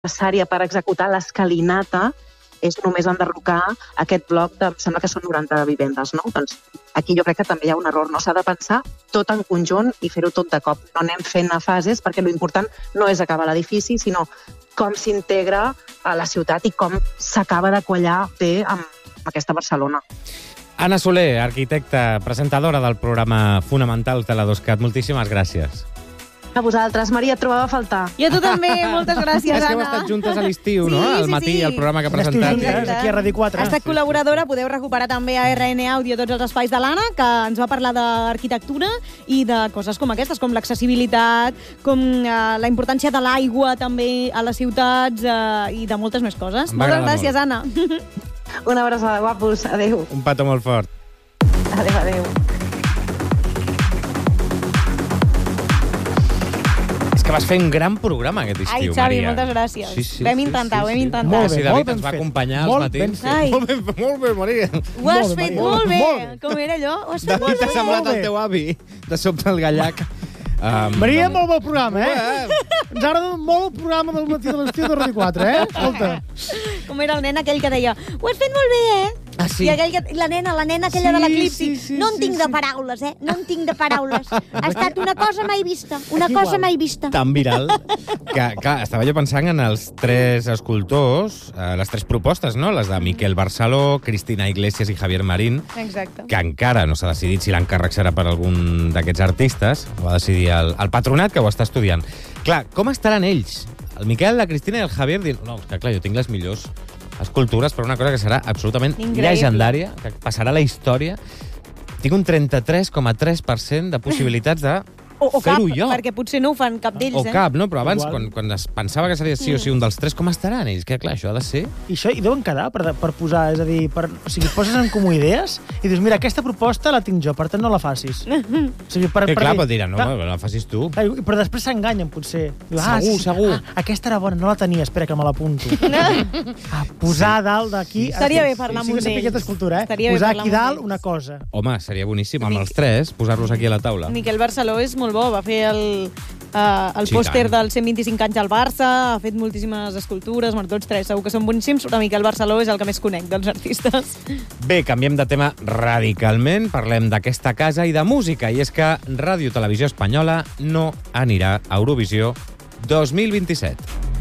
necessària per executar l'escalinata és només enderrocar aquest bloc de, em sembla que són 90 vivendes, no? Doncs aquí jo crec que també hi ha un error, no? S'ha de pensar tot en conjunt i fer-ho tot de cop. No anem fent a fases, perquè l'important no és acabar l'edifici, sinó com s'integra a la ciutat i com s'acaba de quallar bé amb aquesta Barcelona. Anna Soler, arquitecta, presentadora del programa Fonamentals de la 2CAT, moltíssimes gràcies. A vosaltres, Maria, et trobava a faltar. I a tu també, moltes gràcies, Anna. És que heu estat juntes a l'estiu, no? Al matí, al programa que ha presentat. L'estiu juntes, aquí a Ràdio 4. Ha estat col·laboradora, podeu recuperar també a RN Àudio tots els espais de l'Anna, que ens va parlar d'arquitectura i de coses com aquestes, com l'accessibilitat, com la importància de l'aigua també a les ciutats i de moltes més coses. Moltes gràcies, Anna. Una abraçada, guapos. Adéu. Un petó molt fort. Adéu, adéu. És que vas fer un gran programa aquest estiu, Ai, Xavi, Maria. moltes gràcies. Sí, Vam intentar, ho vam intentar. Molt bé, David ben ens va fet. acompanyar als Molt matins. ben fet. Molt bé, Maria. Ho has fet molt bé. Com era allò? Ho has fet David molt t'ha bé. semblat el teu avi, de sobte el gallac. Maria, molt bon programa, Ens agrada molt el programa del matí de l'estiu de Ràdio 4, Escolta. Com era el nen aquell que deia ho has fet molt bé, Ah, sí? I aquell que, la nena aquella de l'eclipsi. sí, No en tinc de sí. paraules, No en tinc de paraules. Ha estat una cosa mai vista. Una cosa mai vista. Tan viral que, clar, estava jo pensant en els tres escultors, les tres propostes, no? Les de Miquel Barceló, Cristina Iglesias i Javier Marín, Exacte. que encara no s'ha decidit si l'encàrrec serà per algun d'aquests artistes. Ho va decidir el patronat, que ho està estudiant. Clar, com estaran ells? El Miquel, la Cristina i el Javier diuen no, que clar, jo tinc les millors escultures per una cosa que serà absolutament llegendària, que passarà a la història. Tinc un 33,3% de possibilitats de O cap, fer-ho jo. perquè potser no ho fan cap d'ells, O cap, no? Però abans, Igual. quan es pensava que seria sí o sí un dels tres, com estaran ells? Que clar, això ha de ser... I això hi deuen quedar per posar, és a dir, o sigui, poses en comú idees i dius, mira, aquesta proposta la tinc jo, per tant no la facis. O sigui, Que clar, dir, pot dir, no, la facis tu. Però després s'enganyen, potser. Diu, Segur. aquesta era bona, no la tenia, espera que me l'apunto. Posar a dalt d'aquí... Estaria bé parlar amb un un d'ells. aquesta escultura, Estaria bé Posar parlar aquí amb un dalt d'ells. una cosa. Home, seria boníssim, amb els tres, posar-los aquí a la taula. Miquel Barceló és molt bo, va fer el Sí, pòster tant. dels 125 anys al Barça, ha fet moltíssimes escultures, tots tres segur que són boníssims, però Miquel Barceló és el que més conec dels artistes. Bé, canviem de tema radicalment, parlem d'aquesta casa i de música, i és que Ràdio Televisió Espanyola no anirà a Eurovisió 2027.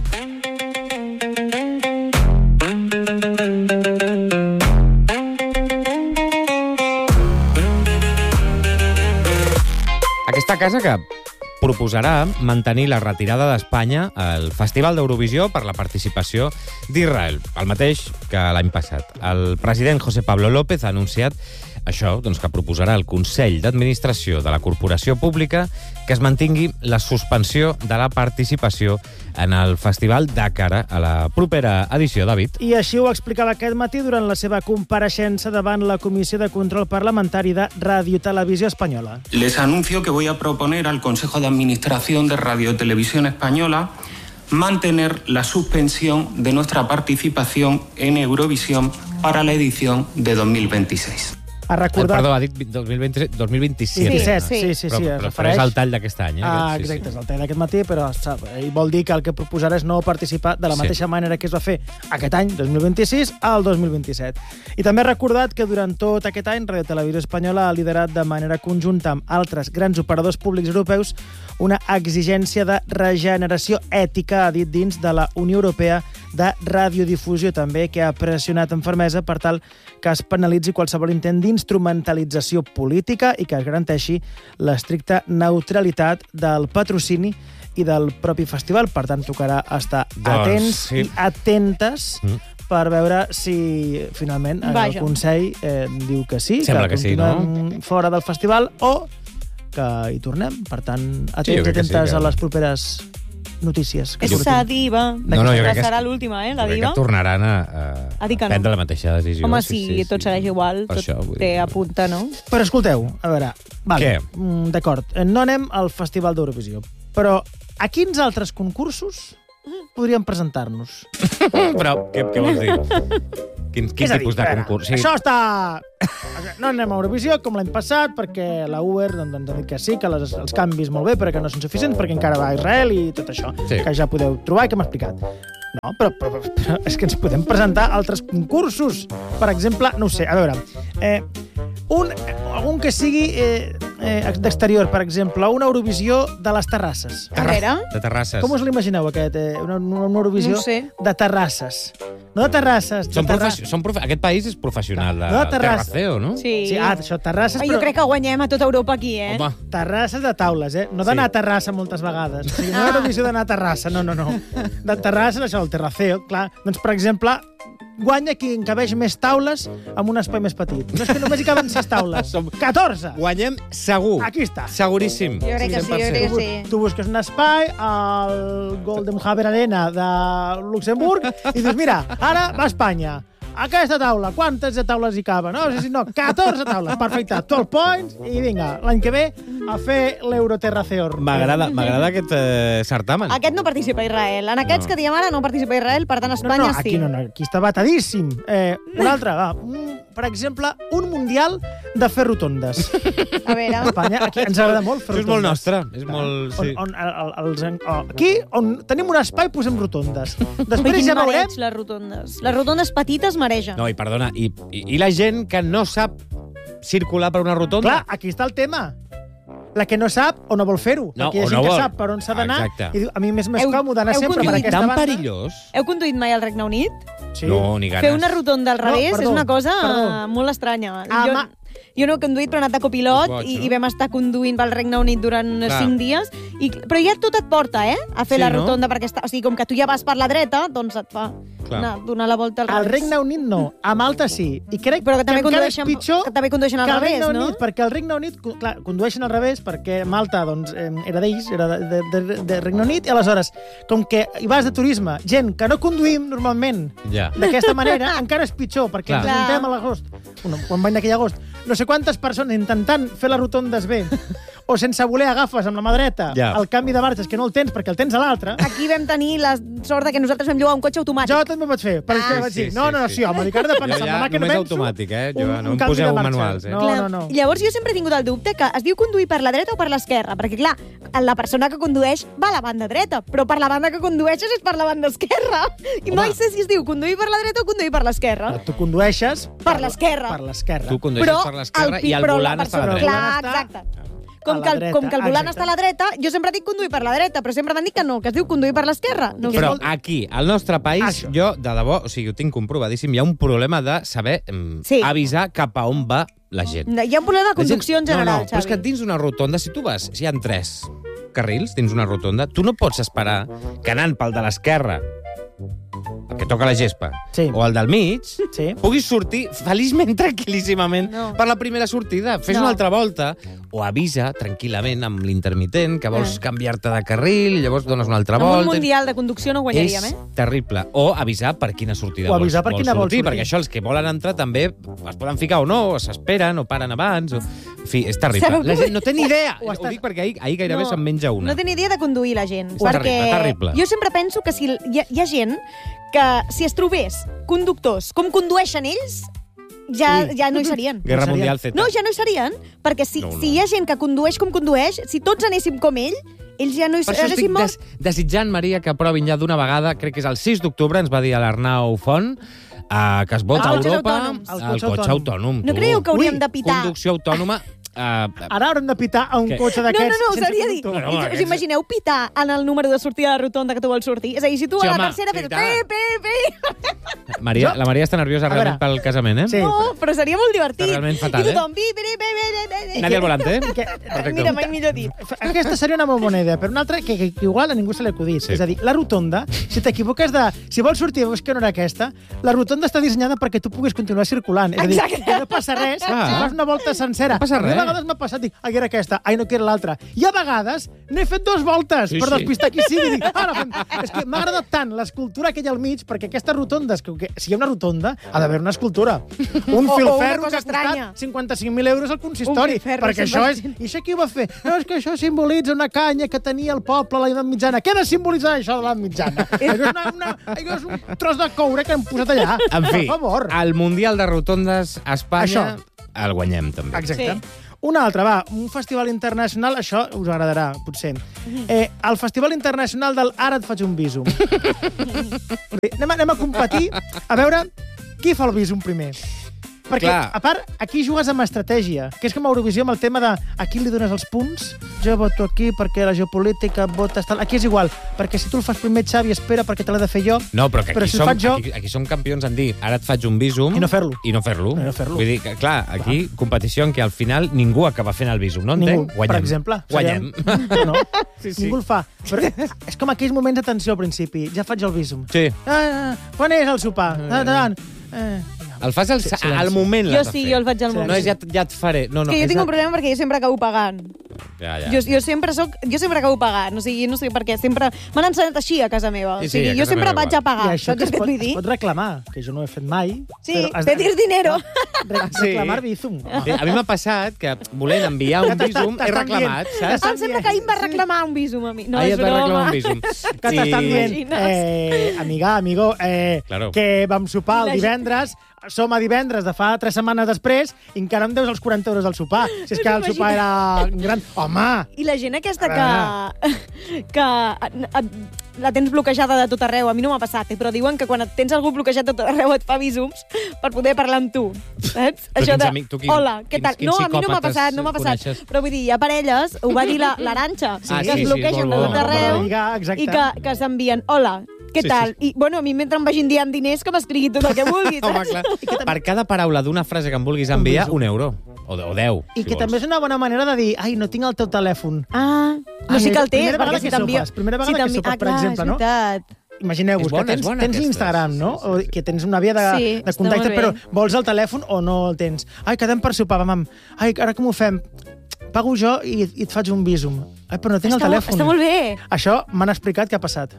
Aquesta casa que proposarà mantenir la retirada d'Espanya al Festival d'Eurovisió per la participació d'Israel, el mateix que l'any passat. El president José Pablo López ha anunciat això, doncs, que proposarà el Consell d'Administració de la Corporació Pública que es mantingui la suspensió de la participació en el festival de cara a la propera edició, David. I així ho explicava aquest matí durant la seva compareixença davant la Comissió de Control Parlamentari de Ràdio Televisió Espanyola. Les anuncio que voy a proponer al Consejo de Administración de Radio Televisión Española mantener la suspensión de nuestra participación en Eurovisión para la edición de 2026. Ha recordat... Perdó, ha dit 2027. 27, sí, Però és el tall d'aquest any. Exacte, és el tall d'aquest matí, però ell vol dir que el que proposarà és no participar de la mateixa manera que es va fer aquest any, 2026, al 2027. I també ha recordat que durant tot aquest any Radio Televisió Espanyola ha liderat de manera conjunta amb altres grans operadors públics europeus una exigència de regeneració ètica, ha dit, dins de la Unió Europea de Radiodifusió, també, que ha pressionat amb fermesa per tal que es penalitzi qualsevol intent d'instrumentalització política i que es garanteixi l'estricta neutralitat del patrocini i del propi festival. Per tant, tocarà estar atents i atentes per veure si finalment el Consell diu que sí, sembla que continuem fora del festival o que hi tornem. Per tant, atents i atentes a les properes notícies. Esa diva. No, jo crec que serà l'última, la crec diva. que tornaran a prendre la mateixa decisió. Home, sí, tot serà igual, tot té a punta, no? Però escolteu, a veure, Què? D'acord, no anem al Festival d'Eurovisió, però a quins altres concursos podríem presentar-nos? Però, què vols dir? Quin tipus de concurs? Sí. Això està... No anem a Eurovisió com l'any passat, perquè la Uber ens ha dit que sí, que els canvis molt bé, però que no són suficients, perquè encara va a Israel i tot això, que ja podeu trobar i que m'ha explicat. No, però és que ens podem presentar altres concursos. Per exemple, no ho sé, a veure, algun que sigui d'exterior, per exemple, una Eurovisió de les terrasses. A veure. De Terrasses. Com us l'imagineu, aquest? Una Eurovisió No ho sé. de terrasses. No de terrasses. Aquest país és professional de No, Terrassa. terraceo, no? Sí. Sí, això, terrasses, Jo crec que guanyem a tota Europa aquí, Home, terrasses de taules, no d'anar a terrassa moltes vegades. O sigui, no Eurovisió d'anar a terrassa, no. De terrasses, això, el terraceo, clar. Doncs, per exemple, guanya qui encabeix més taules amb un espai més petit. No és que només hi caben 6 taules. 14! guanyem segur. Aquí està. Seguríssim. Jo crec que sí, jo crec que sí. Tu busques un espai al Golden Haber Arena de Luxemburg i dius, mira, ara va a Espanya. Aquesta taula, quantes de taules hi caben? No, 14 taules. Perfecte, 12 points i vinga, l'any que ve a fer l'Euroterraceor. M'agrada aquest certamen. Aquest no participa Israel. En aquests que diem ara no participa Israel, per tant Espanya aquí sí. Aquí està batadíssim. Un altre, per exemple, un mundial de fer rotondes. A veure. Espanya, aquí ens agrada molt fer Això és rotondes. molt nostre. És molt... Sí. Aquí, on tenim un espai, posem rotondes. Ui, Després quin ja veurem... mareig, les rotondes. Les rotondes petites maregen. No, i perdona, i la gent que no sap circular per una rotonda? Clar, aquí està el tema. La que no sap o no vol fer-ho. No, Perquè hi ha o gent no que vol. sap per on s'ha d'anar Exacte. i diu, a mi m'és més Heu- còmode anar heu sempre per conduït aquesta Tan banda. perillós? Heu conduït mai al Regne Unit? Sí. No, ni ganes. Fer una rotonda al revés perdó, és una cosa perdó. molt estranya. Ah, Jo no he conduït, però he anat de copilot És boig, i no? vam estar conduint pel Regne Unit durant Clar. 5 dies. Però ja tot et porta, a fer Sí, la no? rotonda, perquè o sigui, com que tu ja vas per la dreta, doncs et fa Clar. donar la volta al Al revés. Regne Unit no, a Malta sí. I crec Però que també encara és condueixen, pitjor que també condueixen al que al revés, Regne no? Unit, perquè al Regne Unit, clar, condueixen al revés, perquè Malta doncs, era d'ells, era de Regne Unit, i aleshores, com que hi vas de turisme, gent que no conduïm normalment Ja. d'aquesta manera, encara és pitjor, perquè Clar. ens ajuntem a l'agost, quan va en aquell agost, no sé quantes persones intentant fer les rotondes bé, o sense voler agafes amb la mà dreta Ja. el canvi de marxes que no el tens perquè el tens a l'altre. Aquí vam tenir la sort de que nosaltres vam llogar un cotxe automàtic. Jo també ho vaig fer, perquè vaig dir, no, home, dic, ara de pensar, Jo amb la mà que no només penso, automàtic, Jo, no em canvi de poseu marxes. manuals, No, Clar, no. Llavors jo sempre he tingut el dubte que es diu conduir per la dreta o per l'esquerra, perquè clar, la persona que condueix va a la banda dreta, però per la banda que condueixes és per la banda esquerra. I mai sé si es diu conduir per la dreta o conduir per l'esquerra. Tu condueixes Per l'esquerra. Per l'esquerra. Tu condueixes per l'esquerra i el volant està a la dreta. Clar, Està exacte. a Com la que, dreta, com que el volant exacte. està a la dreta, jo sempre dic conduir per la dreta, però sempre m'han dit que no, que es diu conduir per l'esquerra. No ho sé. Però aquí, al nostre país, Això. jo, de debò, o sigui, ho tinc comprovadíssim, hi ha un problema de saber Sí. avisar cap a on va la gent. Hi ha un problema de conducció en general, no, però és que Xavi. dins una rotonda, si tu vas, si hi ha 3 carrils dins una rotonda, tu no pots esperar que anant pel de l'esquerra, el que toca la gespa, Sí. o el del mig, Sí. puguis sortir feliçment, tranquil·líssimament, No. per la primera sortida. Fes No. una altra volta, o avisa tranquil·lament amb l'intermitent que vols canviar-te de carril i llavors dones una altra En un volta. mundial de conducció no guanyaríem, És terrible. O avisar per quina sortida O avisar per vols quina vols sortir. perquè això els que volen entrar també es poden ficar o no, o s'esperen, o paren abans. En fi, és terrible. Sabeu La com- gent no té ni idea. O Ho estàs- dic perquè ahir gairebé se'n menja una. No té ni idea de conduir la gent. És perquè terrible, terrible. Jo sempre penso que si hi ha gent que si es trobés conductors com condueixen ells, ja no hi serien. Guerra Seria- Mundial Z. No, ja no hi serien, perquè si hi ha gent que condueix com condueix, si tots anéssim com ell, ells ja no hi Per això estic serien. desitjant, Maria, que provin ja d'una vegada, crec que és el 6 d'octubre, ens va dir l'Arnau Font, que es vota a Els cotxes Europa autònoms. el cotxe autònom. No tu. creieu que hauríem Ui, de pitar? Conducció autònoma... Ara haurem de pitar a un Què? cotxe No, d'aquests. us sense hauria dit. conductor. No, Us aquests- imagineu pitar en el número de sortida de la rotonda que tu vols sortir? És a dir, si tu Sí, a la home, tercera fes... sí, tant. Pe. La Maria està nerviosa realment veure. pel casament, eh? Sí. No, però seria molt divertit. Està realment fatal, I tothom... Bi. Nadie al volante, eh? Mira, mai millor dit. Aquesta seria una molt bona idea, però una altra que igual a ningú se li ha acudit. Sí. És a dir, la rotonda, si t'equivoques de... Si vols sortir i veus que no era aquesta, la rotonda està dissenyada perquè tu puguis continuar circulant. És a dir, Exacte. que no passa res Ah. si fas una volta sencera. No passa A mi res. a vegades m'ha passat, dic, era aquesta, no que era l'altra. I a vegades n'he fet 2 voltes Sí, per sí. despistar qui sigui. Dic, és que m'ha agradat tant l'escultura que hi ha al mig, perquè aquestes rotondes, que si hi ha una rotonda, ha d'haver una escultura. Un O una filferro cosa que ha estranya. costat 55.000 euros al consistori. Un filferro, Perquè això és... I això qui ho va fer? No, és que això simbolitza una canya que tenia el poble a l'edat mitjana. Què ha de simbolitzar això de l'edat mitjana? Això és un tros de coure que hem posat allà. En fi, Per favor. el Mundial de Rotondes a Espanya Això. el guanyem, també. Exacte. Sí. Una altra, va, un festival internacional, això us agradarà, potser. El Festival Internacional del Ara et faig un bísum. Anem a competir a veure qui fa el bísum primer. Perquè, a part, aquí jugues amb estratègia, que és com a Eurovisió amb el tema de a qui li dones els punts. Jo voto aquí perquè la geopolítica votes tal. Aquí és igual, perquè si tu el fas primer, Xavi, espera perquè te l'he de fer jo. No, però que si aquí som campions en dir ara et faig un bísum... I no fer-lo. Vull dir que, clar, aquí competició en què al final ningú acaba fent el bísum, no entenc? Ningú, per exemple. Guanyem. No, ningú el fa. Però és com aquells moments de tensió al principi. Ja faig el bísum. Sí. Quan és el sopar? El fas al moment. Jo sí, jo el faig al moment. No és ja et faré. No, és que jo tinc un problema perquè jo sempre acabo pagant. Ja. Jo sempre acabo pagant. O sigui, no sé per què. Sempre m'han ensenyat així a casa meva. O sigui, jo sempre vaig a pagar. I això es pot reclamar, que jo no ho he fet mai. Sí, pedir dinero. Reclamar bísum. A mi m'ha passat que volent enviar un bísum he reclamat, saps? Em sembla que ahir em va reclamar un bísum a mi. No, és broma. Va reclamar un bísum. Que t'estan dient, amigo, que vam sopar el divendres, som a divendres de fa 3 setmanes després i encara em deus els 40 euros del sopar. Si és que el sopar era gran. Home! I la gent aquesta que la tens bloquejada de tot arreu, a mi no m'ha passat, però diuen que quan tens algú bloquejat de tot arreu et fa bísums per poder parlar amb tu. Saps? Això de, hola, què tal? No, a mi no m'ha passat. Però vull dir, hi ha parelles, ho va dir l'Arantxa, que es bloquegen de tot arreu i que s'envien, hola, què tal? I, bueno, a mi mentre em vagin dient diners que m'escrigui tot el que vulguis. Home, clar. Per cada paraula d'una frase que em vulguis enviar, €1. O 10. I que també és una bona manera de dir, ai, no tinc el teu telèfon. No sé que el tens, perquè si t'envia... Primera vegada que sopes, per exemple, no? Imagineu-vos que tens l'Instagram, no? O que tens una via de contacte, però vols el telèfon o no el tens. Ai, quedem per sopar, mam. Ai, ara com ho fem? Pago jo i et faig un bísum. Ai, però no tinc el telèfon. Està molt bé. Això m'han explicat què ha passat.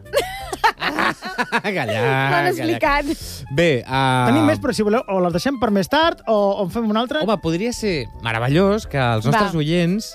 M'han explicat. Bé, tenim més, però si voleu, o les deixem per més tard o en fem una altra. Home, podria ser meravellós que els nostres oients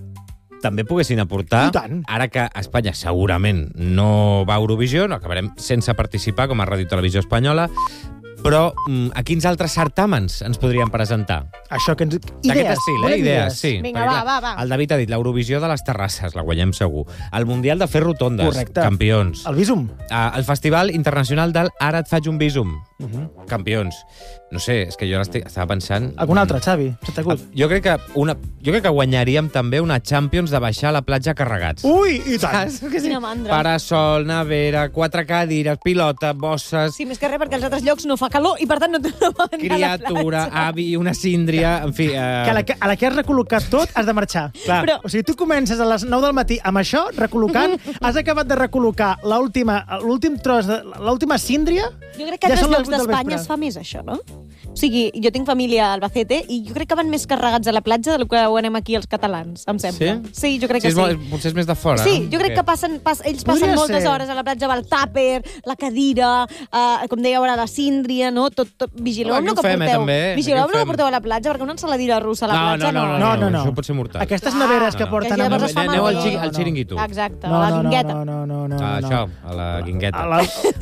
també poguessin aportar, ara que Espanya segurament no va a Eurovisió, no acabarem sense participar com a Ràdio Televisió Espanyola, però a quins altres certàmens ens podríem presentar? Això que ens... D'aquest estil, idees, sí. Vinga, va. El David ha dit l'Eurovisió de les terrasses, la guanyem segur. El Mundial de fer rotondes, campions. El bísum. El Festival Internacional del Ara et faig un bísum, campions. No sé, és que jo estava pensant... Algun altre, Xavi? Jo crec que guanyaríem també una Champions de baixar a la platja carregats. Ui, i tant! Quina mandra. Parasol, nevera, 4 cadires, pilota, bosses... Sí, més que res, perquè als altres llocs no fa calor i, per tant, no poden anar a la criatura, avi, una síndria, en fi... Que a la que has recol·locat tot, has de marxar. Clar. O sigui, tu comences a les 9 del matí amb això, recol·locant, has acabat de recol·locar l'últim tros, l'última síndria... Jo crec que a altres llocs d'Espanya es fa més, això, no? O sigui, jo tinc família a Albacete i jo crec que van més carregats a la platja del que ho anem aquí els catalans, em sembla. Sí? Jo crec que sí. Potser és més de fora, sí, jo crec que ells passen moltes hores a la platja amb el tàper, la cadira, com dèieu ara, la síndria, no? Tot vigileu no que porteu. Vigileu no que porteu a la platja, perquè una ensaladira russa a la platja no. Això pot ser mortal. Aquestes neveres que porten... Aneu al xiringuito. Exacte, a la guingueta. No. Això, a la guingueta.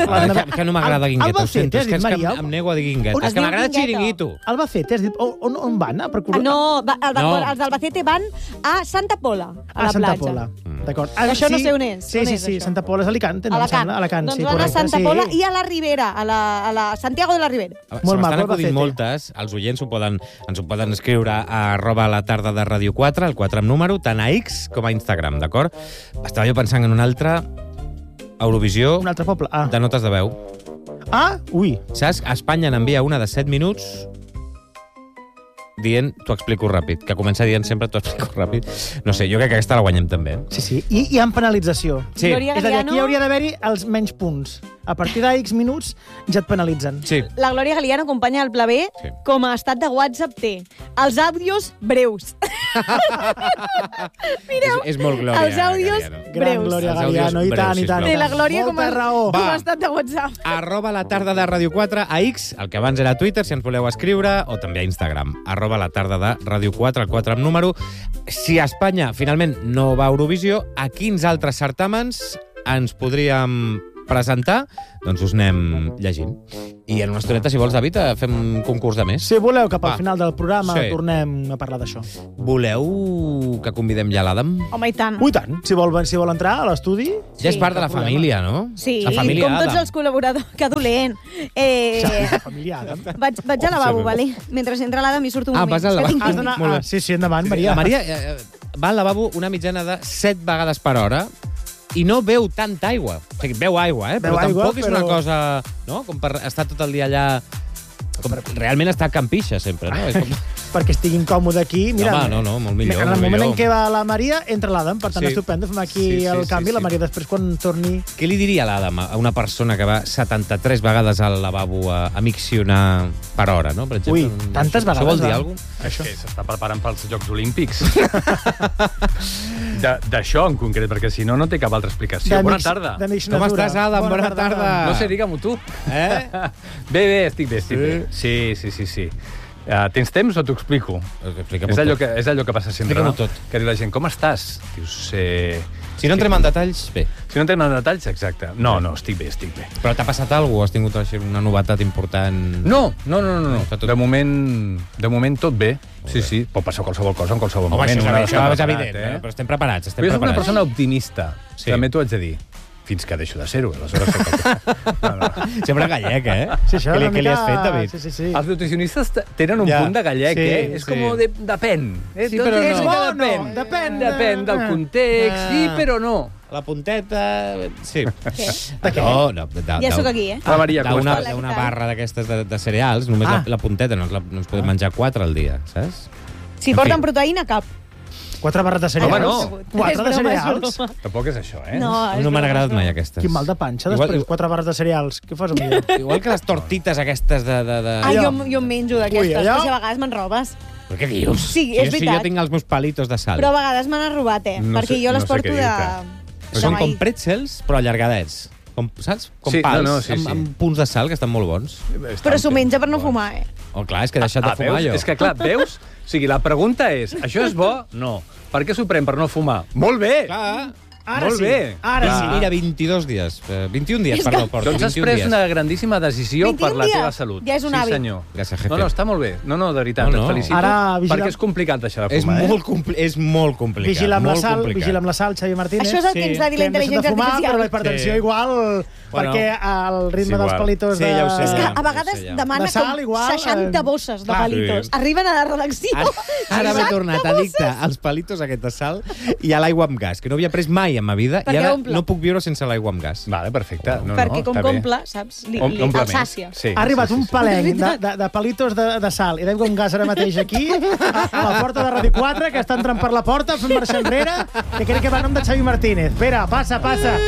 Que no m'agrada guingueta, ho sento. És que em nego a dir guingueta. És que m'agrada xiringuito. Albacete, has dit, on van? No, els d'Albacete van a Santa Pola, a la platja. Santa Pola, d'acord. Això no sé on és. Sí, Santa Pola és Alicante, no em sembla? Alacant, doncs van a Santa Pola i a la Ribera, a la Santiago de la Ribera. Se m'estan acudint moltes, els oients ens ho poden escriure a @latarda de Ràdio 4, el 4 amb número, tant a X com a Instagram, d'acord? Estava jo pensant en un altre Eurovisió un altre poble. De notes de veu. Ui. Saps? A Espanya n'envia una de 7 minuts dient, t'ho explico ràpid, que comença dient sempre t'ho explico ràpid. No sé, jo crec que aquesta la guanyem també. Sí. I amb penalització. Sí. És a dir, aquí hauria d'haver-hi els menys punts. A partir d'X minuts ja et penalitzen. Sí. La Glòria Galiano acompanya el Pla B com a estat de WhatsApp té els àudios breus. Mireu, és molt Glòria els àudios Galiano. Gran Glòria Galiano, i tant. Té la Glòria com a estat de WhatsApp. @latarda de Ràdio 4 a X, el que abans era Twitter, si ens voleu escriure, o també a Instagram, @latarda de Ràdio 4, el 4 amb número. Si Espanya finalment no va a Eurovisió, a quins altres certàmens ens podríem presentar? Doncs us anem llegint. I en una estoneta, si vols, David, fem un concurs de més. Si voleu, cap al Va. final del programa Sí. tornem a parlar d'això. Voleu que convidem ja l'Adam? Home, i tant. Ui, tant. Si vol entrar a l'estudi... Ja és part de la cap problema. família, no? Sí, la família com tots Adam. els col·laboradors. Que dolent. La família Adam. Vaig a lavabo, vale? Mentre entra l'Adam i surto un moment. vas al És que lavabo. tinc- Has d'anar... Molt bé. Sí, endavant, Maria. La Maria va al lavabo una mitjana de 7 vegades per hora i no beu tanta aigua. O sigui, beu aigua, però Beu aigua, tampoc és una però- cosa... No? Com per estar tot el dia allà... Com realment està a Can Pixa, sempre, no? És com... Perquè estigui incòmode aquí. Mira, Home, no, molt millor. En el molt moment millor. en què va la Maria, entra l'Adam. Per tant, Sí. estupendo. Fem aquí Sí, sí, el sí, canvi. sí. La Maria després, quan torni... Què li diria l'Adam a una persona que va 73 vegades al lavabo a miccionar per hora, no? Per exemple, Ui, tantes Això vegades, vol dir va. alguna cosa? Això. Que s'està preparant pels Jocs Olímpics. D'això en concret, perquè si no, no té cap altra explicació. Bona tarda. De Com mixnatura. estàs, Adam? Bona tarda. No sé, digue-m'ho tu. Bé, estic bé. Sí. Tens temps o t'ho explico? Explica-m'ho És allò, tot. és allò que passa sempre, no? Explica-m'ho tot. Que diu la gent, com estàs? Dius, Si no entrem en detalls, bé. Si no entrem en detalls, exacte. No, estic bé. Però t'ha passat alguna cosa? Has tingut així una novetat important? No. Està tot- De moment tot bé. Sí. Pot passar qualsevol cosa en qualsevol Home, moment. això és evident, però estem preparats. Però jo soc una persona optimista. Sí. També t'ho haig de dir. Fins que deixo de ser-ho. Aleshores soc no. Sempre gallec, eh? Sí, això Què és una li has mica- fet, David? Sí. Els nutricionistes tenen un Ja. punt de gallec, Sí, eh? És sí. com depèn. Sí, però és no. que Bo, no, depèn. depèn. Depèn del context, sí, però no. La punteta... Sí. Què? De què? No, Ja sóc aquí, eh? La Maria, com d'una estàs? d'una barra d'aquestes de cereals, només la punteta, no ens podem menjar 4 al dia, saps? Si En porten fi. proteïna, cap. 4 barres de cereals. Home, no. 4 de És broma, és cereals. broma. Tampoc és això, eh? No, és No m'han broma, agradat és mai broma. aquestes. Quin mal de panxa, Igual- després. 4 barres de cereals. Què fas amb allò? Igual que les tortites aquestes de... Ai, jo en menjo d'aquestes, Ui, allò- però si a vegades me'n robes. Però què dius? Sí, és Si veritat. jo tinc els meus palitos de sal. Però a vegades me n'han robat, No perquè sé- jo les no sé porto què de... dir-te. Són de com maïs. pretzels, però allargadets. Com, saps? Com Sí, pals, no, sí. amb punts de sal, que estan molt bons. Però s'ho menja per no fumar, eh? Oh, clar, és que he deixat de fumar, veus? jo. És que, clar, veus? O sigui, la pregunta és, això és bo? No. Per què s'ho pren per no fumar? Molt bé! Clar. Ara Molt sí. bé. Ara sí. Mira, 22 dies. 21 dies, perdó, porto. Doncs has 21 pres dies. una grandíssima decisió 21 per la teva dies? salut. Ja és un sí, hàbit. senyor. Gràcies, jefe. No, està molt bé. No, de veritat, No, no. et felicito. Ara, vigila- Perquè és complicat deixar de És fumar, molt, és molt complicat. Vigila amb la molt sal, complicat. vigila amb la sal, Xavi Martínez. Això és el que ens va dir la Que hem deixat de intel·ligència fumar, artificial. però la hipertensió Sí. igual, Bueno, perquè el ritme és dels igual. palitos Sí, de... ja ho sé, És que ja. a vegades Sí, ja. demana De sal, com igual, 60 bosses de clar. palitos. Sí. Arriben a la redacció. Ara m'he 60 tornat bosses. addicte als palitos aquest de sal i a l'aigua amb gas, que no havia pres mai en ma vida, Perquè i ara omple. no puc viure sense l'aigua amb gas. Vale, perfecte. No, Perquè com està que bé. omple, saps? Li Omple el més. sàcia. Sí, Ha arribat un És palenc veritat. de palitos de sal i d'aigua amb gas ara mateix aquí, a la porta de Ràdio 4, que està entrant per la porta, fent marxa enrere, que crec que va a nom de Xavi Martínez. Espera, passa.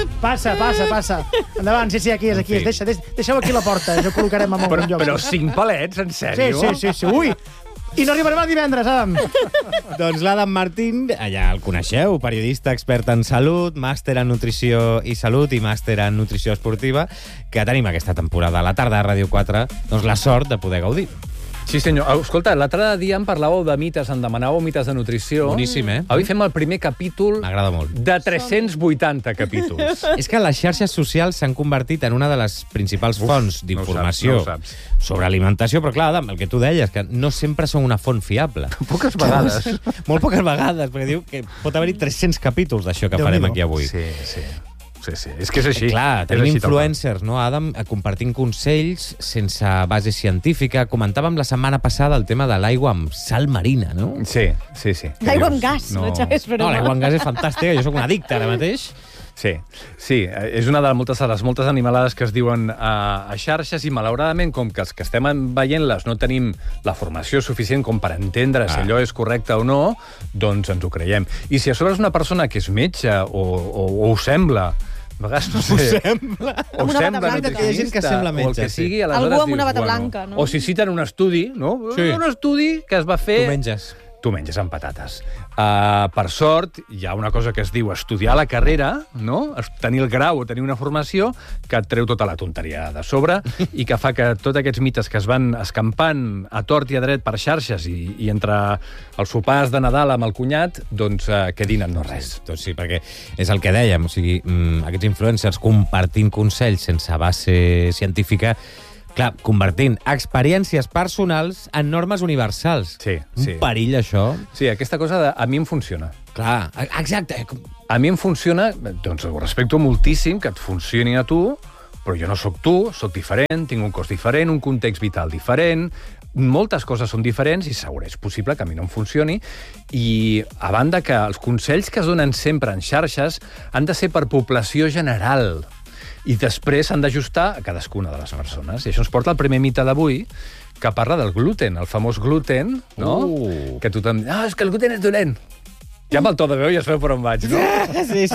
Endavant, sí, aquí és. Deixeu aquí la porta, ja ho col·locarem en algun lloc. Però 5 palets, en sèrio? Sí. Ui! I no arribarem el divendres, Adam. Doncs l'Adam Martín, ja el coneixeu, periodista expert en salut, màster en nutrició i salut i màster en nutrició esportiva, que tenim aquesta temporada a la tarda a Ràdio 4, doncs la sort de poder gaudir. Sí, senyor. Escolta, l'altre dia em parlàveu de mites, em demanàveu mites de nutrició. Boníssim, eh? Avui fem el primer capítol M'agrada molt. de 380 capítols. És que les xarxes socials s'han convertit en una de les principals fonts d'informació no ho saps. sobre alimentació, però clar, Adam, el que tu deies, que no sempre són una font fiable. Poques vegades. Molt poques vegades, perquè diu que pot haver-hi 300 capítols d'això que farem aquí avui. Sí. És que és així. Clar, És tenim així, tal qual. influencers, no, Adam, compartint consells sense base científica. Comentàvem la setmana passada el tema de l'aigua amb sal marina, no? Sí. L'aigua amb gas, no, Xavi? És broma. No, l'aigua amb gas és fantàstica, jo sóc un addicte ara mateix. Sí, és una de les moltes animalades que es diuen a xarxes i, malauradament, com que els que estem veient-les no tenim la formació suficient com per entendre si allò és correcte o no, doncs ens ho creiem. I si a sobre és una persona que és metge o ho sembla, a vegades no sé... O Amb una bata blanca, nutricionista, hi ha gent que sembla o el metge, que sí. sigui, aleshores Algú amb una dius, bata blanca, no? O si citen un estudi, no? Sí. Un estudi que es va fer... Tu menges. Tu menges amb patates. Per sort, hi ha una cosa que es diu estudiar la carrera, no? Tenir el grau o tenir una formació que et treu tota la tonteria de sobre i que fa que tots aquests mites que es van escampant a tort i a dret per xarxes i entre els sopars de Nadal amb el cunyat, doncs quedin en no res. Doncs sí, perquè és el que dèiem, o sigui, aquests influencers compartint consells sense base científica, Clar, convertint experiències personals en normes universals. Sí. Un perill, això. Sí, aquesta cosa a mi em funciona. Clar, exacte. A mi em funciona, doncs ho respecto moltíssim, que et funcioni a tu, però jo no sóc tu, sóc diferent, tinc un cos diferent, un context vital diferent, moltes coses són diferents i segur és possible que a mi no em funcioni. I, a banda que els consells que es donen sempre en xarxes han de ser per població general i després s'han d'ajustar a cadascuna de les persones. I això ens porta al primer mite d'avui, que parla del gluten, el famós gluten, no? Que tothom diu, és que el gluten és dolent. Ja amb el to de veu ja es veu per on vaig, no? Sí.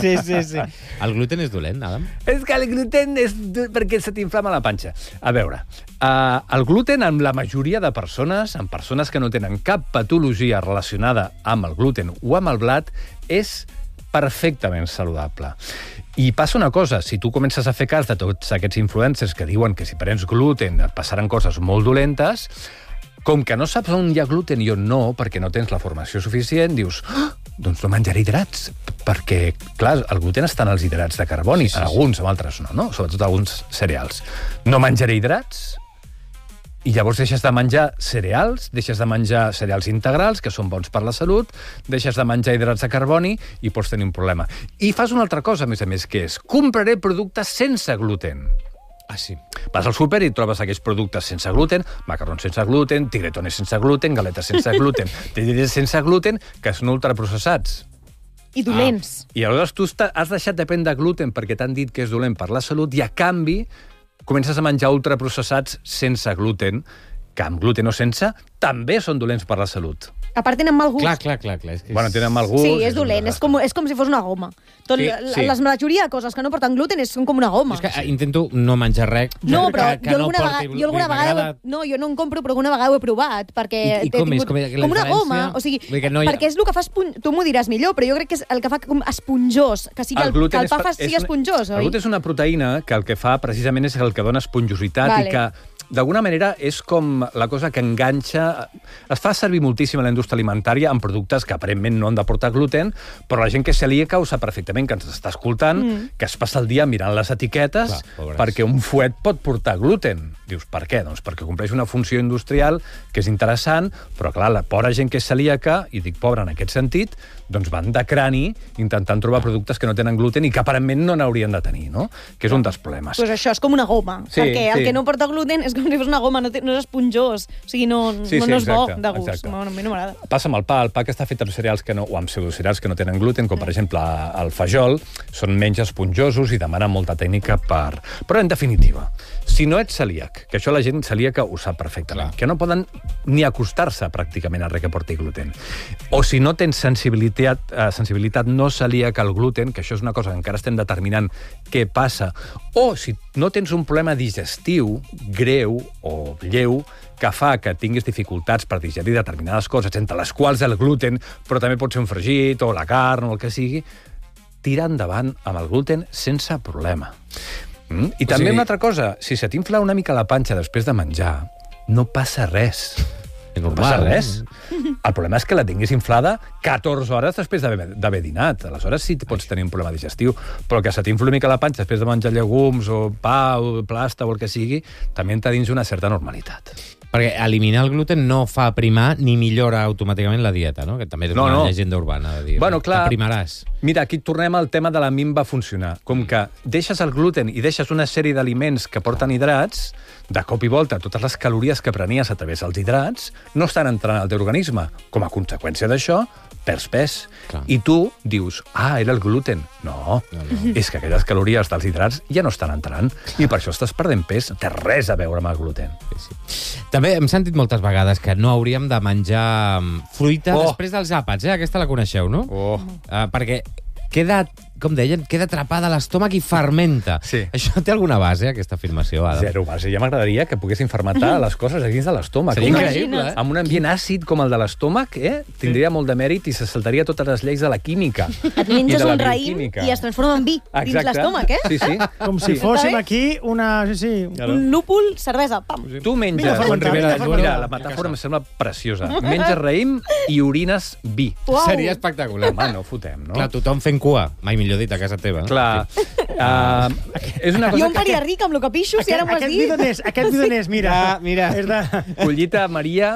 El gluten és dolent, Adam? És que el gluten és perquè se t'inflama la panxa. A veure, el gluten amb la majoria de persones, en persones que no tenen cap patologia relacionada amb el gluten o amb el blat, és perfectament saludable. I passa una cosa, si tu comences a fer cas de tots aquests influencers que diuen que si prens gluten et passaran coses molt dolentes, com que no saps on hi ha gluten i on no, perquè no tens la formació suficient, dius, doncs no menjaré hidrats, perquè, clar, el gluten està en els hidrats de carboni, en alguns, en altres no? Sobretot alguns cereals. No menjaré hidrats, i llavors deixes de menjar cereals, deixes de menjar cereals integrals, que són bons per la salut, deixes de menjar hidrats de carboni i pots tenir un problema. I fas una altra cosa, a més, que és compraré productes sense gluten. Ah, sí. Vas al súper i trobes aquells productes sense gluten, macarrons sense gluten, tigretones sense gluten, galetes sense gluten, tallarines sense gluten, que són ultraprocessats. I dolents. I aleshores tu has deixat de prendre gluten perquè t'han dit que és dolent per la salut i, a canvi, comences a menjar ultraprocessats sense gluten, que amb gluten o sense també són dolents per la salut. A part, tenen mal gust. Clar. És que Bueno, tenen mal gust. Sí, és dolent. És com si fos una goma. Sí. La majoria de coses que no porten gluten són com una goma. És que intento no menjar res. No, però que jo alguna vegada... No, jo no en compro, però alguna vegada ho he provat, perquè... I com és? Com una goma. O sigui, perquè és el que fa... Tu m'ho diràs millor, però jo crec que és el que fa com esponjós, que sigui el pa sigui esponjós, oi? El gluten és una proteïna que el que fa precisament és el que dona esponjositat i que d'alguna manera és com la cosa que enganxa... Es fa servir moltíssim a la indústria alimentària en productes que aparentment no han de portar gluten, però la gent que és celíaca ho sap perfectament, que ens està escoltant, que es passa el dia mirant les etiquetes perquè un fuet pot portar gluten. Dius, per què? Doncs perquè compleix una funció industrial que és interessant, però clar, la pobra gent que és celíaca, i dic pobra en aquest sentit, doncs van de crani intentant trobar productes que no tenen gluten i que aparentment no n'haurien de tenir, no? Que és un dels problemes. Doncs això és com una goma, perquè el que no porta gluten és com si fos una goma, no és esponjós, o sigui, no és bo de gust. A mi no m'agrada. Passa amb el pa que està fet amb cereals que no, o amb pseudocereals que no tenen gluten, com per exemple el fajol, són menys esponjosos i demanen molta tècnica per... Però en definitiva, si no ets celíac, que això la gent celíaca ho sap perfectament, que no poden ni acostar-se pràcticament a res que porti gluten, o si no tens sensibilitat no celíaca al gluten, que això és una cosa que encara estem determinant què passa, o si no tens un problema digestiu greu o lleu que fa que tinguis dificultats per digerir determinades coses, entre les quals el gluten, però també pot ser un fregit o la carn o el que sigui, tira endavant amb el gluten sense problema. I també una altra cosa, si se t'infla una mica la panxa després de menjar, no passa res. No passa res. El problema és que la tinguis inflada 14 hores després d'haver dinat. Aleshores sí pots tenir un problema digestiu, però que se t'infli una mica la panxa després de menjar llegums o pa o plasta o el que sigui, també entra dins una certa normalitat. Perquè eliminar el gluten no fa primar ni millora automàticament la dieta, no? Que també és una llegenda urbana de dir, bueno, clar, primaràs. Mira, aquí tornem al tema de la minva funcionar. Com que deixes el gluten i deixes una sèrie d'aliments que porten hidrats, de cop i volta totes les calories que prenies a través dels hidrats no estan entrant al teu organisme. Com a conseqüència d'això, perds pes. Clar. I tu dius, era el gluten. No, és que aquelles calories dels hidrats ja no estan entrant i per això estàs perdent pes. Té res a veure amb el gluten. Sí. També hem sentit moltes vegades que no hauríem de menjar fruita després dels àpats, Aquesta la coneixeu, no? Perquè queda, com deien, queda atrapada a l'estómac i fermenta. Sí. Això té alguna base, aquesta afirmació, Adam? Zero base. Ja m'agradaria que poguessin fermentar les coses a dins de l'estómac. Seria increïble, Amb un ambient àcid com el de l'estómac, tindria molt de mèrit i se saltaria totes les lleis de la química. Et menges un raïm i es transforma en vi dins l'estómac, Sí. Com si fóssim aquí una... Un núpol, cervesa, pam. Tu menges... Mira, la metàfora em sembla preciosa. Menges raïm i orines vi. Seria espectacular. Home, no fotem, no? Clar, tothom fent cua. Mai millor millor dit, a casa teva. Clar. És una Jo cosa em faria ric amb el que pixo, si ara m'ho has dit. Aquest bidoners, mira. És de... Collita Maria...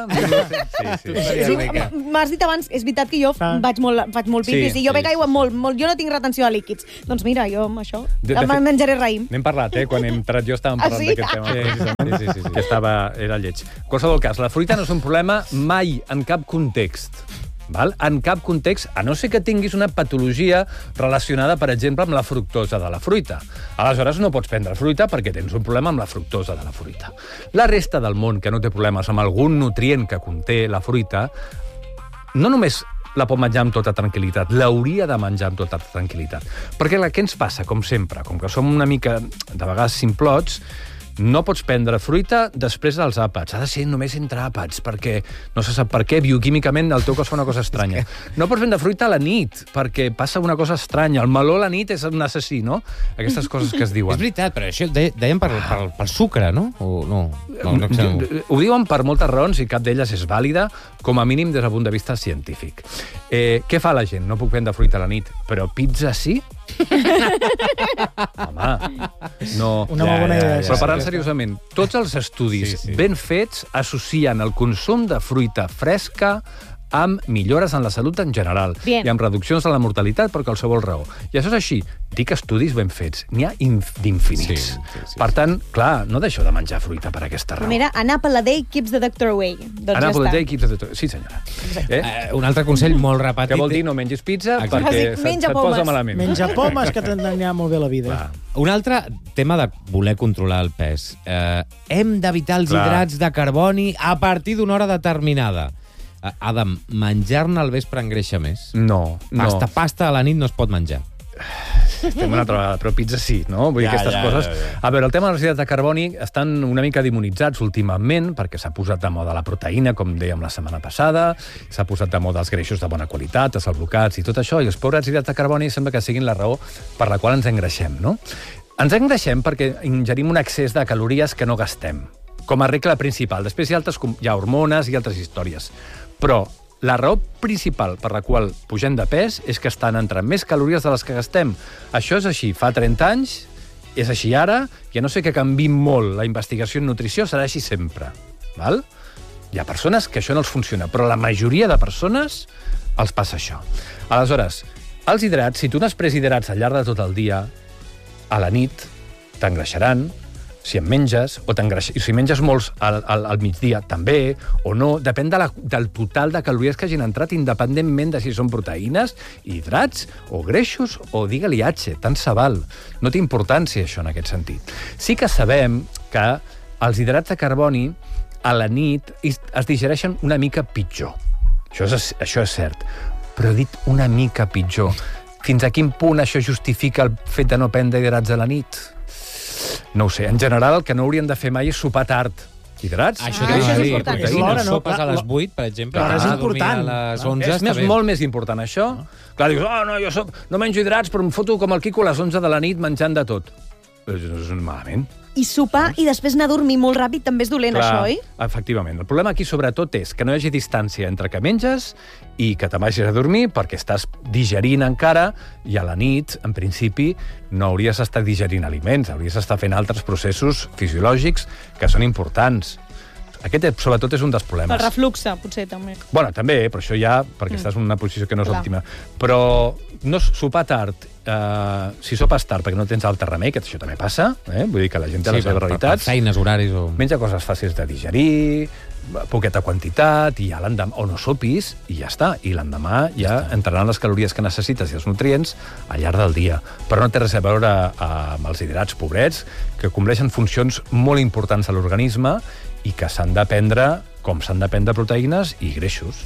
M'has dit abans, és veritat que jo faig molt pipis, i jo bec aigua molt. Jo no tinc retenció de líquids. Doncs mira, jo amb això em menjaré raïm. N'hem parlat, quan hem entrat jo estàvem parlant d'aquest tema. Sí. Que era lleig. En qualsevol cas, la fruita no és un problema mai, en cap context. Val? En cap context, a no ser que tinguis una patologia relacionada, per exemple, amb la fructosa de la fruita. Aleshores, no pots prendre fruita perquè tens un problema amb la fructosa de la fruita. La resta del món, que no té problemes amb algun nutrient que conté la fruita, no només la pot menjar amb tota tranquil·litat, l'hauria de menjar amb tota tranquil·litat. Perquè què ens passa, com sempre? Com que som una mica, de vegades, simplots, no pots prendre fruita després dels àpats. Ha de ser només entre àpats, perquè no se sap per què, bioquímicament el teu cos fa una cosa estranya. No pots prendre fruita a la nit, perquè passa una cosa estranya. El meló a la nit és un assassí, no? Aquestes coses que es diuen. És veritat, però això deien pel sucre, no? O no? Ho diuen per moltes raons i cap d'elles és vàlida, com a mínim des del punt de vista científic. Què fa la gent? No puc prendre fruita a la nit, però pizza sí? Home, no. Una molt bona idea. Però parlant seriosament, tots els estudis ben fets associen el consum de fruita fresca amb millores en la salut en general i amb reduccions de la mortalitat per qualsevol raó. I això és així. Dic estudis ben fets. N'hi ha d'infinits. Per tant, clar, no deixeu de menjar fruita per aquesta raó. Mira, an apple a day keeps the doctor away. An apple a day keeps the doctor away. Sí, senyora. Un altre consell molt repetit. Què vol dir no mengis pizza? Perquè se't posa malament. Menja pomes, que t'anirà molt bé la vida. Un altre tema de voler controlar el pes. Hem d'evitar els hidrats de carboni a partir d'una hora determinada. Adam, menjar-ne al vespre engreixa més? No. Pasta a la nit no es pot menjar. Estem una altra vegada, però pizza sí, no? Vull dir, aquestes coses... A veure, el tema dels hidrats de carboni estan una mica demonitzats últimament, perquè s'ha posat de moda la proteïna, com dèiem la setmana passada, s'ha posat de moda els greixos de bona qualitat, els alblocats i tot això, i els pobres hidrats de carboni sembla que siguin la raó per la qual ens engreixem, no? Ens engreixem perquè ingerim un excés de calories que no gastem, com a regla principal. Després hi ha hormones i altres històries. Però la raó principal per la qual pugem de pes és que estan entrant més calories de les que gastem. Això és així fa 30 anys, és així ara, i a no ser que canviï molt la investigació en nutrició, serà així sempre. Val? Hi ha persones que això no els funciona, però la majoria de persones els passa això. Aleshores, els hidrats, si tu n'has pres hidrats al llarg de tot el dia, a la nit t'engreixaran, si en menges, si menges molts al migdia també, o no, depèn del total de calories que hagin entrat, independentment de si són proteïnes, hidrats, o greixos, o digue-li H, tant se val. No té importància, això, en aquest sentit. Sí que sabem que els hidrats de carboni a la nit es digereixen una mica pitjor. Això és cert. Però he dit una mica pitjor. Fins a quin punt això justifica el fet de no prendre hidrats a la nit? No ho sé. En general, el que no hauríem de fer mai és sopar tard. Hidrats? Això és important. Si no sopes a les 8, per exemple, és important. A les 11 està bé. És molt més important, això. Clar, dius, jo no menjo hidrats, però em foto com el Quico a les 11 de la nit menjant de tot. És malament. I sopar i després anar a dormir molt ràpid també és dolent, això, oi? Efectivament. El problema aquí, sobretot, és que no hi hagi distància entre que menges i que te vagis a dormir perquè estàs digerint encara i a la nit, en principi, no hauries d'estar digerint aliments, hauries d'estar fent altres processos fisiològics que són importants. Aquest, sobretot, és un dels problemes. El refluxe, potser, també. Bueno, també, però això ja, perquè estàs en una posició que no és òptima. Però no sopar tard, si sopes tard perquè no tens altre remei, que això també passa, vull dir que la gent té les seves realitats. Per feines, horaris o... Menja coses fàcils de digerir, poqueta quantitat, i ja l'endemà, o no sopis, i ja està. I l'endemà ja entraran les calories que necessites i els nutrients al llarg del dia. Però no té res a veure amb els hidrats pobrets, que compleixen funcions molt importants a l'organisme i que s'han de prendre com s'han de prendre proteïnes i greixos.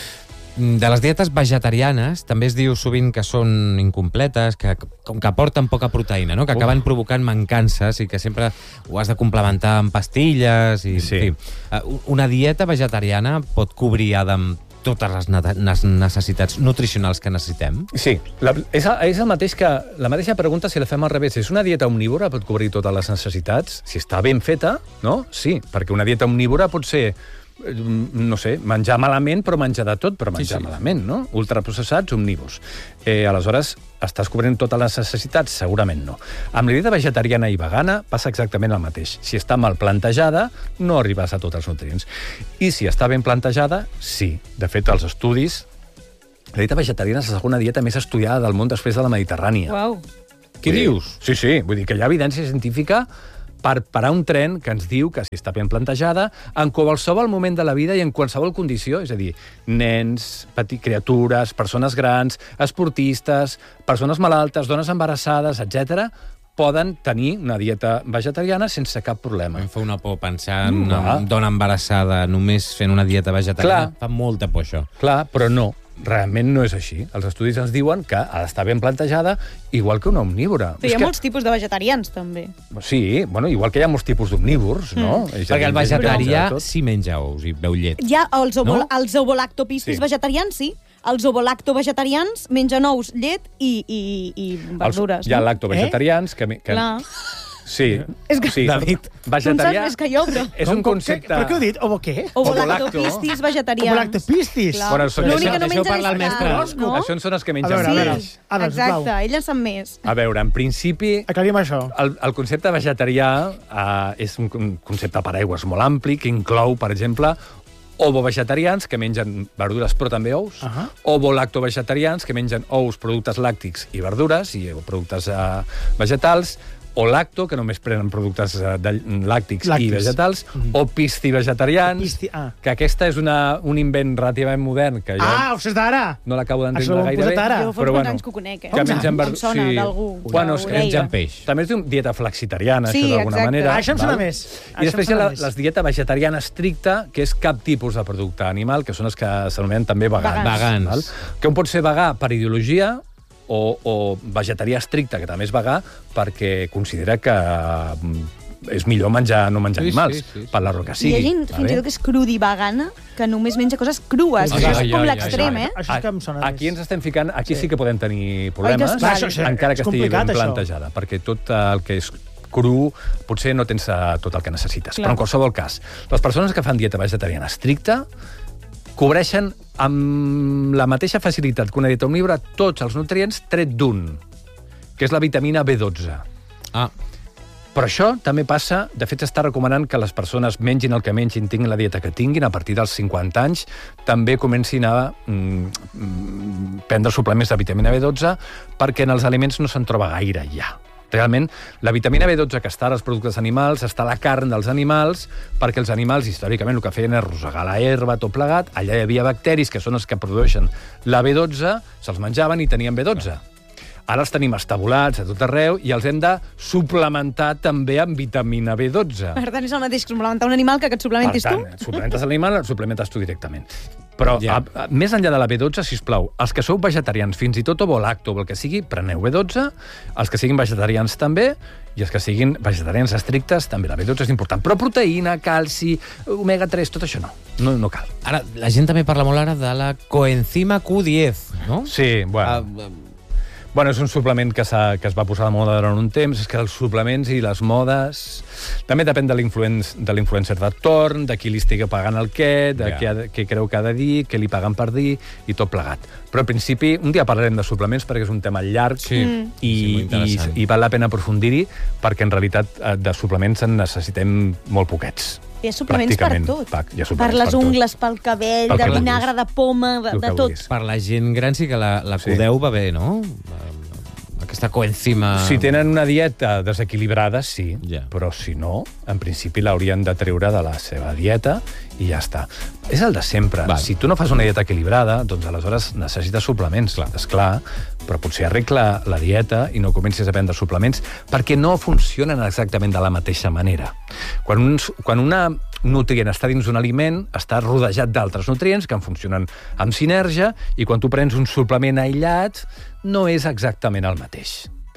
De les dietes vegetarianes també es diu sovint que són incompletes, que aporten poca proteïna, no? Que acaben provocant mancances i que sempre ho has de complementar amb pastilles. Sí. Una dieta vegetariana pot cobrir, Adam, totes les necessitats nutricionals que necessitem? Sí. És el mateix que... La mateixa pregunta, si la fem al revés, és una dieta omnívora pot cobrir totes les necessitats? Si està ben feta, no? Sí, perquè una dieta omnívora pot ser no sé, menjar malament, però menjar de tot, però menjar malament, no? Ultraprocessats, omnívors. Aleshores, estàs cobrint totes les necessitats? Segurament no. Amb la dieta vegetariana i vegana passa exactament el mateix. Si està mal plantejada, no arribes a tots els nutrients. I si està ben plantejada, sí. De fet, els estudis... La dieta vegetariana és la segona dieta més estudiada del món després de la mediterrània. Uau. Què dius? Sí, sí. Vull dir que hi ha evidència científica per parar un tren que ens diu que si està ben plantejada, en qualsevol moment de la vida i en qualsevol condició, és a dir, nens, criatures, persones grans, esportistes, persones malaltes, dones embarassades, etc., poden tenir una dieta vegetariana sense cap problema. Em fa una por pensar en una dona embarassada només fent una dieta vegetariana. Fa molta por, això. Clar, però no. Realment no és així. Els estudis ens diuen que ha d'estar ben plantejada, igual que una omnívora. Però hi ha molts tipus de vegetarians, també. Sí, bueno, igual que hi ha molts tipus d'omnívors, no? Perquè el vegetarià sí menja ous i beu llet. Hi ha els ovolactopistis vegetarians, sí. Els ovolactovegetarians mengen ous, llet i verdures. Hi ha lactovegetarians que... Clar. Sí, sí. David, vegetarià... Tu en saps més que jo, però... És un concepte... Per què heu dit? Ovo què? Ovolactopistis vegetarians. Ovolactopistis? Bueno, l'únic que no mengen és carn, no? Això són els que mengen peix. Exacte, ell en sap més. A veure, en principi... Aclarim això. El concepte vegetarià és un concepte paraigües molt ampli, que inclou, per exemple, ovovegetarians, que mengen verdures però també ous, ovolactovegetarians, que mengen ous, productes làctics i verdures, i productes vegetals, o lacto, que només prenen productes làctics i vegetals, o piscivegetarians, que aquesta és un invent relativament modern, que jo us és d'ara! No l'acabo d'entendre gairebé. Jo fa uns anys que ho conec, que mengen em sona d'algú. Bueno, és que mengen peix. També es diu dieta flexitariana, això d'alguna manera. Això em sona més. I després hi ha la dieta vegetariana estricta, que és cap tipus de producte animal, que són els que s'anomenen també vegans. Que un pot ser vegà per ideologia, o vegetarià estricte, que també és vegà, perquè considera que és millor no menjar animals, per la raó que sigui. I hi ha gent, fins i tot, que és crudivegana, que només menja coses crues. Això és com l'extrem, eh? Això és que em sona més. Aquí ens estem ficant... Aquí sí que podem tenir problemes, encara que estigui ben plantejada, perquè tot el que és cru potser no tens tot el que necessites. Però en qualsevol cas, les persones que fan dieta vegetariana estricta cobreixen amb la mateixa facilitat que una dieta omnívora tots els nutrients tret d'un, que és la vitamina B12. Però això també passa, de fet s'està recomanant que les persones mengin el que mengin, tinguin la dieta que tinguin, a partir dels 50 anys també comencin a prendre suplements de vitamina B12 perquè en els aliments no se'n troba gaire ja. Realment, la vitamina B12 que està als productes animals, està a la carn dels animals, perquè els animals, històricament, el que feien és rosegar la herba, tot plegat, allà hi havia bacteris, que són els que produeixen la B12, se'ls menjaven i tenien B12. Ara els tenim estabulats a tot arreu i els hem de suplementar també amb vitamina B12. Per tant, és el mateix que suplementar un animal que et suplementis tu? Per tant, suplementes l'animal, el suplementes tu directament. Però, més enllà de la B12, sisplau, els que sou vegetarians, fins i tot ovolacto o el que sigui, preneu B12, els que siguin vegetarians també, i els que siguin vegetarians estrictes, també la B12 és important. Però proteïna, calci, omega-3, tot això no. No cal. Ara, la gent també parla molt ara de la coenzima Q10, no? Sí, bueno... Bueno, és un suplement que es va posar de moda durant un temps. És que els suplements i les modes... També depèn de l'influencer de torn, de qui li estigui pagant el què, de què creu que ha de dir, què li paguen per dir, i tot plegat. Però, al principi, un dia parlarem de suplements perquè és un tema llarg i val la pena aprofundir-hi perquè, en realitat, de suplements en necessitem molt poquets. Hi ha suplements per tot. Per les ungles, pel cabell, de vinagre, de poma, de tot. Per la gent gran sí que la Q10 va bé, no? Aquesta coenzima... Si tenen una dieta desequilibrada, sí. Però si no, en principi l'haurien de treure de la seva dieta i ja està. És el de sempre. Si tu no fas una dieta equilibrada, doncs aleshores necessites suplements, esclar, però potser arregla la dieta i no comencis a prendre suplements perquè no funcionen exactament de la mateixa manera. Quan una nutrient està dins un aliment, està rodejat d'altres nutrients que en funcionen amb sinergia, i quan tu prens un suplement aïllat no és exactament el mateix.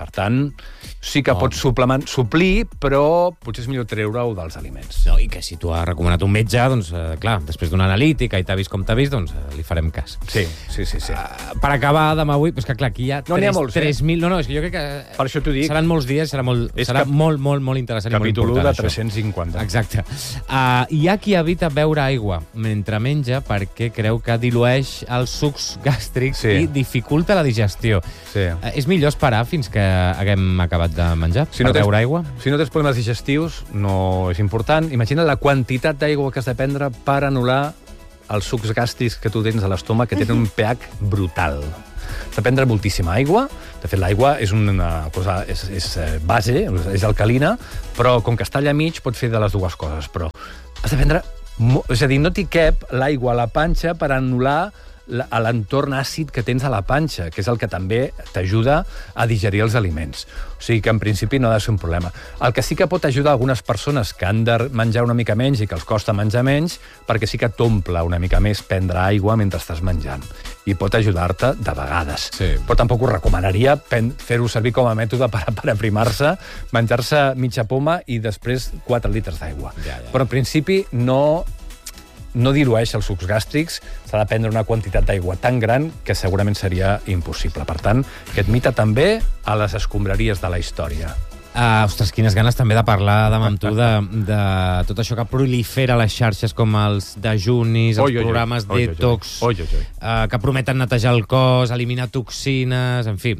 Per tant, sí que pots suplir, però potser és millor treure-ho dels aliments. No, i que si t'ho ha recomanat un metge, doncs, clar, després d'una analítica i t'ha vist com t'ha vist, doncs li farem cas. Sí. Per acabar demà avui, doncs que clar, aquí hi ha n'hi ha molts, 3.000... No, és que jo crec que per això t'ho dic. Seran molts dies, serà molt interessant i molt Capítol 1 important, de 350. Exacte. Hi ha qui evita beure aigua mentre menja perquè creu que dilueix els sucs gàstrics i dificulta la digestió. Sí. És millor esperar fins que haguem acabat de menjar per beure aigua? Si no tens problemes digestius, no és important. Imagina la quantitat d'aigua que has de prendre per anul·lar els sucs gàstrics que tu tens a l'estómac, que tenen un pH brutal. Has de prendre moltíssima aigua. De fet, l'aigua és una cosa... és base, és alcalina, però com que està allà mig pot fer de les dues coses. Però has de prendre... És a dir, no t'hi cap l'aigua a la panxa per anul·lar a l'entorn àcid que tens a la panxa, que és el que també t'ajuda a digerir els aliments. O sigui que, en principi, no ha de ser un problema. El que sí que pot ajudar algunes persones que han de menjar una mica menys i que els costa menjar menys, perquè sí que t'omple una mica més prendre aigua mentre estàs menjant. I pot ajudar-te de vegades. Sí. Però tampoc us recomanaria fer-ho servir com a mètode per aprimar-se, menjar-se mitja poma i després 4 litres d'aigua. Ja. Però, en principi, no dilueix els sucs gàstrics, s'ha de prendre una quantitat d'aigua tan gran que segurament seria impossible. Per tant, aquest mite també a les escombraries de la història. Ostres, quines ganes també de parlar amb tu de tot això que prolifera a les xarxes, com els dejunis, els programes detox, que prometen netejar el cos, eliminar toxines, en fi,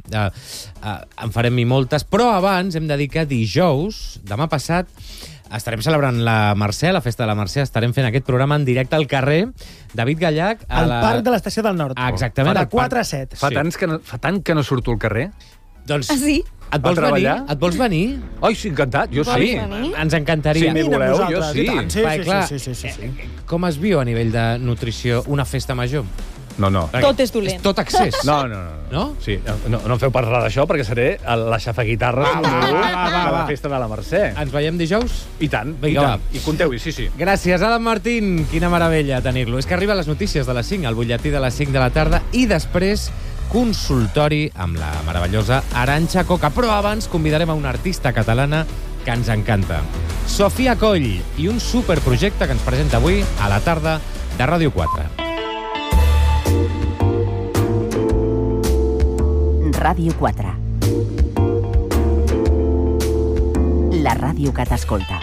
en farem moltes. Però abans hem de dir que dijous, demà passat, estarem celebrant la Mercè, la festa de la Mercè. Estarem fent aquest programa en directe al carrer David Gallac. Al Parc de l'Estació del Nord. Exactament. De 4 a 7. Fa tant que no surto al carrer. Doncs, sí? Et vols venir? Ai, sí, encantat, jo sí. Ens encantaria. Si m'hi voleu, jo sí. Sí. Com es viu a nivell de nutrició una festa major? No. Tot és dolent. És tot accés. No? Sí, no em feu parlar d'això perquè seré la xafaguitarra de la festa de la Mercè. Ens veiem dijous? I tant, Vinga, I compteu-hi, sí. Gràcies, Adam Martín. Quina meravella tenir-lo. És que arriben les notícies de les 5, el butlletí de les 5 de la tarda, i després consultori amb la meravellosa Arantxa Coca. Però abans convidarem a una artista catalana que ens encanta. Sofia Coll, i un superprojecte que ens presenta avui a la tarda de Ràdio 4. Ràdio 4. La ràdio que t'escolta.